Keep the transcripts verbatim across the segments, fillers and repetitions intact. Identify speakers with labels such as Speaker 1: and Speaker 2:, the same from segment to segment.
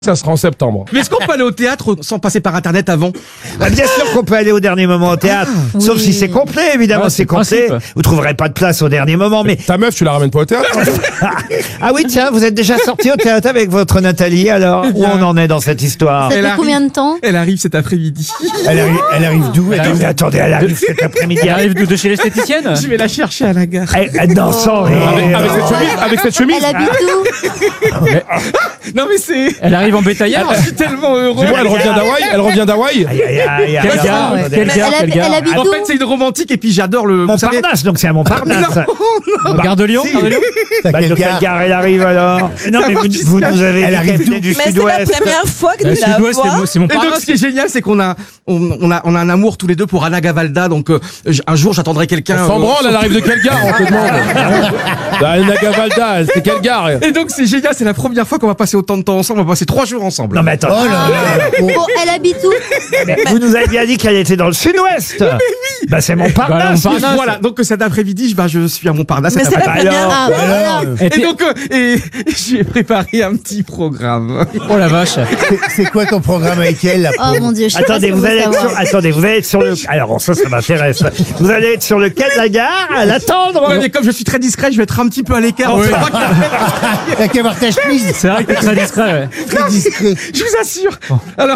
Speaker 1: Ça sera en septembre.
Speaker 2: Mais est-ce qu'on peut aller au théâtre sans passer par Internet avant?
Speaker 3: Bah, bien sûr qu'on peut aller au dernier moment au théâtre, ah, sauf oui. si c'est complet, évidemment,
Speaker 1: ah,
Speaker 3: c'est complet. Principe. Vous trouverez pas de place au dernier moment, mais...
Speaker 1: Ta meuf, tu la ramènes pas au théâtre?
Speaker 3: Ah oui, tiens, vous êtes déjà sorti au théâtre avec votre Nathalie, alors où on en est dans cette histoire?
Speaker 4: Ça fait combien de temps?
Speaker 2: Elle arrive cet après-midi.
Speaker 3: Elle arrive, elle arrive d'où? Attendez, attendez, elle arrive cet après-midi.
Speaker 5: Elle arrive d'où? De chez l'esthéticienne?
Speaker 2: Je vais la chercher à la gare.
Speaker 3: Elle, elle danse sans rire.
Speaker 1: Avec, avec cette chemise, avec cette chemise.
Speaker 4: Elle habite où?
Speaker 2: Non mais c'est...
Speaker 5: Elle arrive en bétaillère.
Speaker 2: Je suis tellement heureux.
Speaker 1: Elle revient d'Hawaï. Elle revient d'Hawaï.
Speaker 5: Quel gars? Quel gars? Quel gars?
Speaker 2: En fait, c'est une romantique et puis j'adore le...
Speaker 3: Montparnasse, donc c'est à Montparnasse.
Speaker 2: Non,
Speaker 5: Gare de Lyon?
Speaker 3: Bah, de quelle gare elle arrive alors? Non mais vous, vous nous avez
Speaker 6: elle arrive
Speaker 3: du
Speaker 6: mais
Speaker 3: sud-ouest.
Speaker 6: Mais c'est la première fois que
Speaker 5: Le
Speaker 6: tu la
Speaker 5: sud-ouest,
Speaker 6: vois.
Speaker 5: c'est mon
Speaker 2: Et donc, ce qui est génial, c'est qu'on a, on, on a, on a un amour tous les deux pour Anna Gavalda. Donc, euh, un jour, j'attendrai quelqu'un.
Speaker 1: Sans branle, elle arrive de quelle gare, on te demande? Anna Gavalda, c'est quelle gare?
Speaker 2: Et donc, c'est génial, c'est la première fois qu'on va passer autant de temps ensemble. On va passer trois jours ensemble.
Speaker 3: Non mais attends.
Speaker 6: Oh là là.
Speaker 4: Bon, elle habite où?
Speaker 3: Vous nous avez bien dit qu'elle était dans le sud-ouest. Mais oui. Bah c'est Montparnasse.
Speaker 5: Bah, Montparnasse.
Speaker 2: Voilà. Donc, cet après-midi, bah, je suis à Montparnasse.
Speaker 6: Mais c'est la première.
Speaker 4: Ah, bah, voilà.
Speaker 2: Et, et donc, euh, et, et j'ai préparé un petit programme.
Speaker 5: Oh la vache.
Speaker 6: C'est quoi ton programme avec elle là?
Speaker 4: Oh mon Dieu, je sais
Speaker 3: Attendez,
Speaker 4: pas
Speaker 3: vous
Speaker 4: si
Speaker 3: allez être
Speaker 4: savoir.
Speaker 3: sur, attendez, vous allez être sur le, alors ça, ça m'intéresse. Vous allez être sur le quai de la gare, à l'attendre.
Speaker 2: Ouais, mais comme je suis très discret, je vais être un petit peu à l'écart.
Speaker 5: Oui.
Speaker 6: T'as qu'à voir ta chemise.
Speaker 5: C'est vrai que t'es très discret, ouais.
Speaker 6: Très discret.
Speaker 2: Je vous assure. Alors,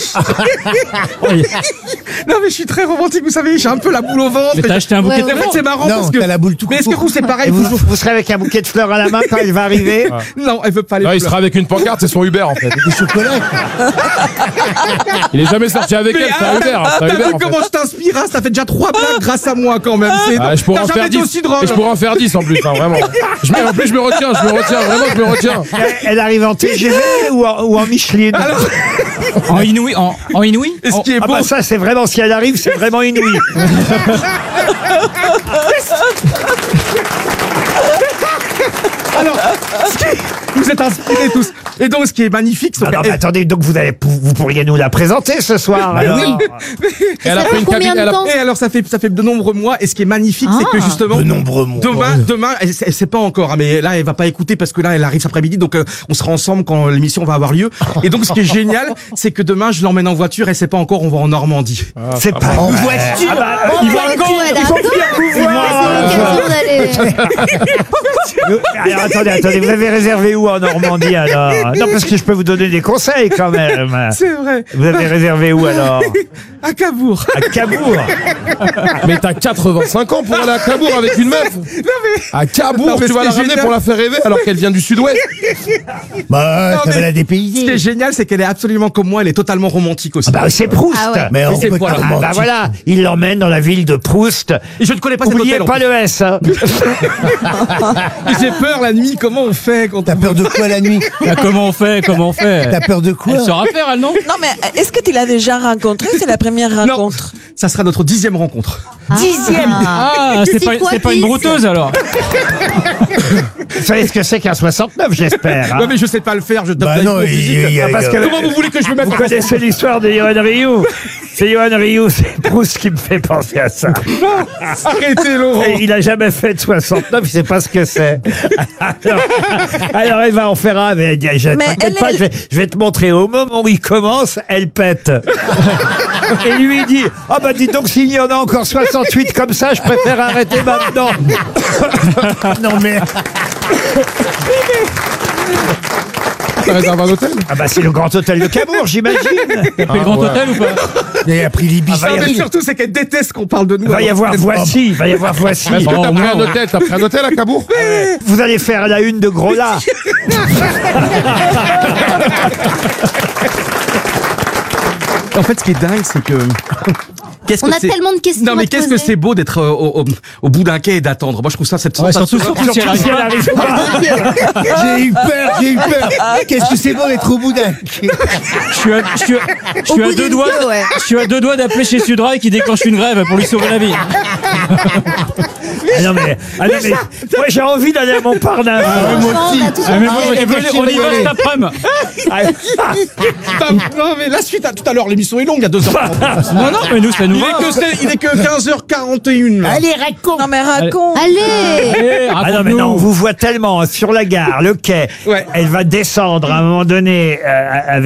Speaker 2: non mais je suis très romantique, vous savez, j'ai un peu la boule au ventre.
Speaker 5: Mais t'as acheté un bouquet
Speaker 4: Ouais,
Speaker 5: de
Speaker 2: En fait, c'est marrant
Speaker 6: Non,
Speaker 2: parce que.
Speaker 6: t'as la boule tout
Speaker 2: Mais est-ce que
Speaker 6: court.
Speaker 2: vous c'est pareil
Speaker 3: Et vous,
Speaker 2: vous-
Speaker 3: vous serez avec un bouquet de fleurs à la main quand elle va arriver.
Speaker 2: Non, elle veut pas les
Speaker 1: Non, il
Speaker 2: fleurs.
Speaker 1: sera avec une pancarte, c'est son Uber en fait.
Speaker 6: Du chocolat.
Speaker 1: Il est jamais sorti avec
Speaker 2: Mais
Speaker 1: elle, c'est un
Speaker 2: ah,
Speaker 1: Uber.
Speaker 2: ah,
Speaker 1: C'est un
Speaker 2: t'as
Speaker 1: Uber
Speaker 2: vu
Speaker 1: en fait.
Speaker 2: comment je t'inspire, hein, ça fait déjà trois blagues grâce à moi quand même. C'est-
Speaker 1: Ah, je pourrais
Speaker 2: T'as
Speaker 1: en
Speaker 2: jamais
Speaker 1: faire
Speaker 2: été
Speaker 1: dix.
Speaker 2: aussi drôle.
Speaker 1: Et je pourrais en faire dix en plus, hein, vraiment. Je me, en plus, je me retiens, je me retiens, vraiment, je me retiens.
Speaker 3: Elle, elle arrive en T G V ou en, ou en Micheline.
Speaker 5: En inouï, en, en inouï?
Speaker 2: Et ce qui est
Speaker 3: Ah
Speaker 2: beau,
Speaker 3: bah ça, c'est vraiment, si elle arrive, c'est vraiment inouï.
Speaker 2: alors, ce qui est- vous êtes inspirés tous. Et donc, ce qui est magnifique, c'est
Speaker 3: Ah non,
Speaker 2: que-
Speaker 3: mais attendez, donc vous allez, vous pourriez nous la présenter ce soir. alors.
Speaker 1: Elle a
Speaker 4: Ça
Speaker 1: pris
Speaker 4: fait
Speaker 1: une
Speaker 4: combien
Speaker 1: cabine.
Speaker 4: de
Speaker 1: Elle a-
Speaker 4: temps?
Speaker 2: Et alors, ça fait, ça fait de nombreux mois. Et ce qui est magnifique, c'est que
Speaker 4: Ah.
Speaker 2: justement,
Speaker 6: De nombreux mois.
Speaker 2: demain, demain, elle, elle sait pas encore, hein, mais là, elle va pas écouter parce que là, elle arrive cet après-midi, donc euh, on sera ensemble quand l'émission va avoir lieu. Et donc, ce qui est génial, c'est que demain, je l'emmène en voiture. Elle sait pas encore, on va en Normandie.
Speaker 3: C'est pas
Speaker 6: En
Speaker 3: vrai.
Speaker 6: voiture.
Speaker 3: Ah bah,
Speaker 4: Il va elle adore. C'est l'occasion d'aller.
Speaker 3: nous- alors attendez, attendez, vous avez réservé où en Normandie alors? Non, parce que je peux vous donner des conseils quand même.
Speaker 2: C'est vrai.
Speaker 3: Vous avez réservé où alors?
Speaker 2: À Cabourg.
Speaker 3: À Cabourg.
Speaker 1: Mais t'as quatre-vingt-cinq ans pour aller à Cabourg avec une meuf. À Cabourg,
Speaker 2: Non, mais
Speaker 1: tu vas
Speaker 2: ce
Speaker 1: la
Speaker 2: qui est
Speaker 1: ramener
Speaker 2: génial-
Speaker 1: pour la faire rêver alors qu'elle vient du sud-ouest.
Speaker 6: Bah,
Speaker 2: Non,
Speaker 6: ça va
Speaker 2: mais-
Speaker 6: la
Speaker 2: Ce qui est
Speaker 6: dépayser.
Speaker 2: génial, c'est qu'elle est absolument comme moi. Elle est totalement romantique aussi.
Speaker 3: Ah bah c'est Proust.
Speaker 4: Ah ouais.
Speaker 6: Mais on
Speaker 2: c'est
Speaker 6: peut
Speaker 2: voilà.
Speaker 6: pas
Speaker 3: Ah bah
Speaker 6: romantique.
Speaker 3: voilà, il l'emmène dans la ville de Proust.
Speaker 2: Et je ne connais pas cet
Speaker 3: Oubliez
Speaker 2: hôtel. en
Speaker 3: pas le S. Hein.
Speaker 2: plus. J'ai peur la nuit. Comment on fait quand
Speaker 6: T'as
Speaker 2: on...
Speaker 6: peur de quoi la nuit?
Speaker 5: Bah, comment on fait? Comment on fait?
Speaker 6: T'as peur de quoi?
Speaker 5: Elle saura faire, elle, non?
Speaker 7: Non, mais est-ce que tu l'as déjà rencontré? C'est la première
Speaker 2: Non,
Speaker 7: rencontre.
Speaker 2: ça sera notre dixième rencontre.
Speaker 4: Dixième.
Speaker 5: Ah, c'est pas,
Speaker 4: quoi,
Speaker 5: c'est pas une
Speaker 4: Pisse
Speaker 5: brouteuse, alors.
Speaker 3: Vous savez ce que c'est qu'un soixante-neuf, j'espère. hein.
Speaker 2: Non mais je sais pas le faire. Je tape
Speaker 6: Bah
Speaker 2: avec
Speaker 6: non,
Speaker 2: mon
Speaker 6: il-
Speaker 2: physique.
Speaker 6: il y a-
Speaker 3: Ah, parce que-
Speaker 2: Comment vous voulez que je me mette
Speaker 3: Vous
Speaker 2: en
Speaker 3: connaissez l'histoire de Johan Rioux. C'est Johan Rioux, c'est Proust qui me fait penser à ça.
Speaker 2: Arrêtez Laurent.
Speaker 3: Et il a jamais fait de soixante-neuf, il sait pas ce que c'est. Alors, alors Eva en faire un, mais elle dit, je,
Speaker 7: Mais
Speaker 3: t'inquiète
Speaker 7: elle
Speaker 3: pas,
Speaker 7: est-
Speaker 3: je vais, je vais te montrer. Au moment où il commence, elle pète. Et lui il dit, ah bah dis donc s'il y en a encore soixante-huit comme ça, je préfère arrêter maintenant.
Speaker 6: Non mais
Speaker 1: T'as réservé un hôtel?
Speaker 3: Ah bah c'est le grand hôtel de Cabourg, j'imagine.
Speaker 5: T'as pris le grand
Speaker 1: ouais.
Speaker 5: hôtel ou pas?
Speaker 6: il a pris l'Ibis.
Speaker 3: Ah,
Speaker 2: Non, mais surtout c'est qu'elle déteste qu'on parle de nous.
Speaker 3: Il va y
Speaker 2: alors.
Speaker 3: avoir voici, il va y avoir voici.
Speaker 1: Est-ce que
Speaker 5: Oh,
Speaker 1: t'as pris un
Speaker 5: non.
Speaker 1: hôtel? T'as pris un hôtel à Cabourg?
Speaker 3: Vous allez faire la une de Gros là.
Speaker 2: En fait, ce qui est dingue, c'est que. Qu'est-ce
Speaker 4: On
Speaker 2: que
Speaker 4: a
Speaker 2: c'est-
Speaker 4: tellement de questions
Speaker 2: Non, mais
Speaker 4: à te
Speaker 2: qu'est-ce que
Speaker 4: poser.
Speaker 2: c'est beau d'être euh, au, au- au bout d'un quai et d'attendre. Moi, je trouve ça cette
Speaker 5: Ouais,
Speaker 2: sensation.
Speaker 5: surtout, surtout si elle
Speaker 3: Surtout si elle
Speaker 5: arrive
Speaker 3: arrive pas.
Speaker 6: J'ai eu peur, j'ai eu peur. Qu'est-ce que c'est bon d'être au bout d'un.
Speaker 5: Je suis à, je suis à- je suis
Speaker 4: Au
Speaker 5: à
Speaker 4: bout
Speaker 5: deux
Speaker 4: d'une
Speaker 5: doigts,
Speaker 4: queue, ouais.
Speaker 5: je suis à deux doigts d'appeler chez Sudrail qui déclenche une grève pour lui sauver la vie.
Speaker 3: Ah non mais, ah non, mais moi j'ai envie d'aller à Montparnasse.
Speaker 4: Franchement, on a tous
Speaker 5: Ah, mais bon,
Speaker 4: envie.
Speaker 5: et venez, on y va cet après-midi.
Speaker 2: Non, mais la suite, à tout à l'heure, l'émission est longue, à deux heures trente.
Speaker 5: Non, non, mais nous, ça nous
Speaker 2: Il
Speaker 5: va.
Speaker 2: est que, il est que quinze heures quarante et une. là.
Speaker 6: Allez, raconte.
Speaker 7: Non mais raconte.
Speaker 4: Allez.
Speaker 5: Allez,
Speaker 3: Ah non mais non, on vous voit tellement hein, sur la gare, le quai.
Speaker 2: Ouais.
Speaker 3: Elle va descendre à un moment donné euh, avec